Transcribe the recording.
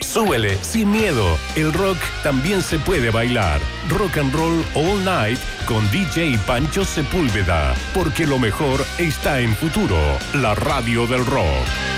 Súbele, sin miedo. El rock también se puede bailar. Rock and Roll All Night con DJ Pancho Sepúlveda. Porque lo mejor está en Futuro, la radio del rock.